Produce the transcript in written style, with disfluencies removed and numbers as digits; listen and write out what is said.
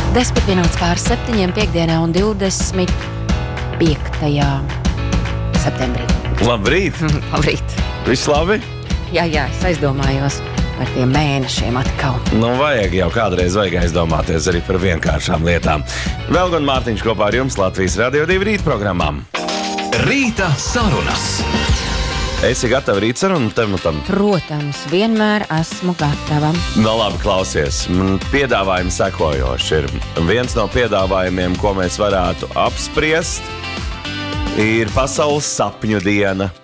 10 minūtes pār 7 piekdienā un 25. septembrī. Labrīt! Labrīt! Viss labi? Jā, es aizdomājos par tiem mēnešiem atkal. Vajag jau kādreiz aizdomāties arī par vienkāršām lietām. Vēl gan Mārtiņš kopā ar jums Latvijas Radio 2 rīt programmām. Rīta sarunas. Esi gatava rīt sarunu tematam? Protams, vienmēr esmu gatava. Labi, klausies. Piedāvājumi sekojoši ir. Viens no piedāvājumiem, ko mēs varētu apspriest, ir Pasaules sapņu diena.